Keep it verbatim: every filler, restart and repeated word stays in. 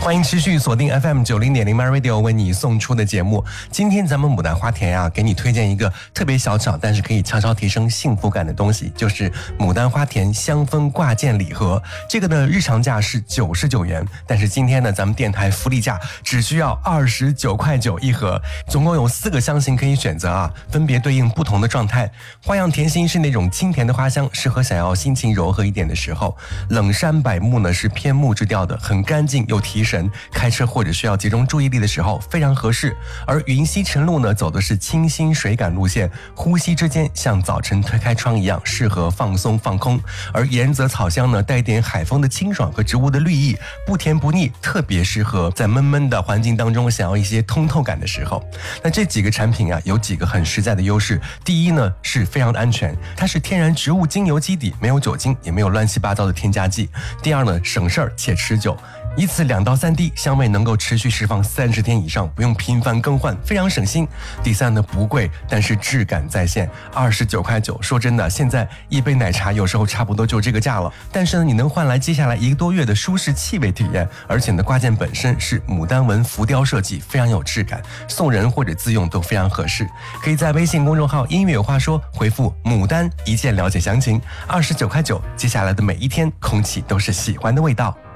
欢迎持续锁定 F M 九零点零 My Radio 为你送出的节目。今天咱们牡丹花田啊，给你推荐一个特别小巧，但是可以悄悄提升幸福感的东西，就是牡丹花田香氛挂件礼盒。这个呢，日常价是九十九元，但是今天呢，咱们电台福利价只需要二十九块九一盒，总共有四个香型可以选择啊，分别对应不同的状态。花样甜心是那种清甜的花香，适合想要心情柔和一点的时候。冷杉柏木呢是偏木质调的，很干净又提神，开车或者需要集中注意力的时候非常合适。而云溪晨露呢走的是清新水感路线，呼吸之间像早晨推开窗一样，适合放松放空。而岩泽草香呢带点海风的清爽和植物的绿意，不甜不腻，特别适合在闷闷的环境当中想要一些通透感的时候。那这几个产品啊有几个很实在的优势。第一呢是非常的安全，它是天然植物精油基底，没有酒精，也没有乱七八糟的添加剂。第二呢省事儿且持久，一次两到三滴，香味能够持续释放三十天以上，不用频繁更换，非常省心。第三呢，不贵，但是质感在线，二十九块九。说真的，现在一杯奶茶有时候差不多就这个价了，但是呢，你能换来接下来一个多月的舒适气味体验。而且呢，挂件本身是牡丹纹浮雕设计，非常有质感，送人或者自用都非常合适。可以在微信公众号音乐有话说回复牡丹一键了解详情，二十九块九。接下来的每一天，空气都是喜欢的味道。